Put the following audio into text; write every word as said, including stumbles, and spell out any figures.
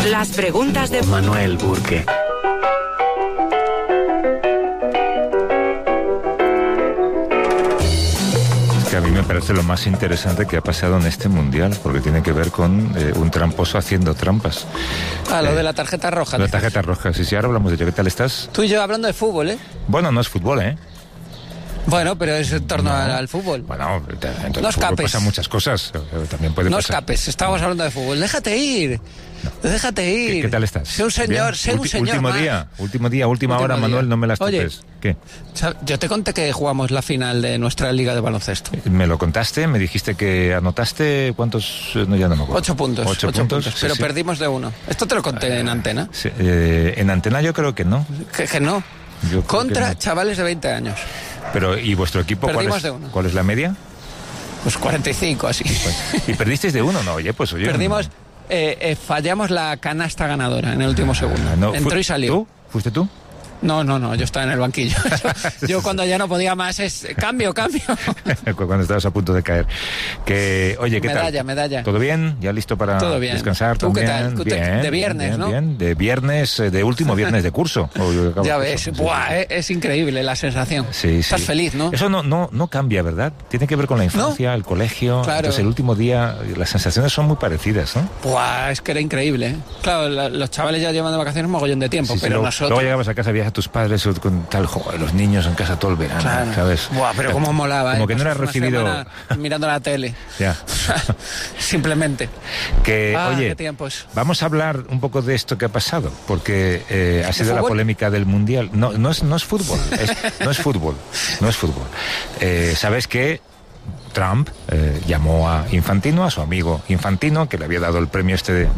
Las preguntas de Manuel Burke. Que a mí me parece lo más interesante que ha pasado en este mundial, porque tiene que ver con eh, un tramposo haciendo trampas. Ah, lo Eh, de la tarjeta roja. La tarjeta roja, sí, sí, ahora hablamos de ello. ¿Qué tal estás? Tú y yo hablando de fútbol, ¿eh? Bueno, no es fútbol, ¿eh? Bueno, pero es en torno No. al, al fútbol. Bueno, en todo No el fútbol escapes. pasan muchas cosas. eh, También puede No pasar. escapes, estamos hablando de fútbol. Déjate ir. Déjate ir. ¿Qué, qué tal estás? Sé un señor, ¿Bien? sé un Ulti- señor Último más. día, último día, última Último hora, día. Manuel, no me las Oye. topes. ¿Qué? Sa- Yo te conté que jugamos la final de nuestra liga de baloncesto. Me lo contaste, me dijiste que anotaste, ¿cuántos? Eh, No, ya no me acuerdo. Ocho puntos. Ocho, ocho puntos, puntos, sí, pero sí. perdimos de uno. Esto te lo conté en antena. Sí, eh, en antena yo creo que no. Que, que no. Yo creo Contra que no. chavales de veinte años. Pero, ¿y vuestro equipo cuál Perdimos es, de uno. cuál es la media? Pues cuarenta y cinco, así. ¿Y perdisteis de uno? No, oye, pues oye. Perdimos, eh, eh, fallamos la canasta ganadora en el último segundo. Ah, no, Entró fu- y salió. ¿Tú? ¿Fuiste tú? No, no, no, yo estaba en el banquillo. Yo cuando ya no podía más es cambio, cambio. Cuando estabas a punto de caer. Que, oye, ¿qué Medalla, tal? medalla. ¿Todo bien? ¿Ya listo para Todo bien. descansar ¿Tú qué también? tal? ¿Tú te- Bien, de viernes, bien, ¿no? Bien, de viernes, eh, de último viernes de curso. O yo acabo Ya de ves, curso, sí, buah, sí. eh, es increíble la sensación. Sí, Estás sí. feliz, ¿no? Eso no, no, no cambia, ¿verdad? Tiene que ver con la infancia, el colegio. Claro. Entonces, el último día, las sensaciones son muy parecidas, ¿no? Buah, es que era increíble. ¿eh? Claro, la- los chavales ya llevan de vacaciones un mogollón de tiempo, Sí, sí, pero luego, nosotros... luego llegabas a casa, veías a tus padres con tal, joder, los niños en casa todo el verano, Claro. ¿sabes? Buah, pero cómo molaba, Como ¿eh? que no eras Pasas una recibido... semana mirando la tele. Ya. Simplemente. Que, Ah, oye, qué tiempos. vamos a hablar un poco de esto que ha pasado, porque eh, ha sido la fútbol? polémica del Mundial. No, no es, no es fútbol, es- no es fútbol, no es fútbol. Eh, ¿Sabes qué? Trump eh, llamó a Infantino, a su amigo Infantino, que le había dado el premio este de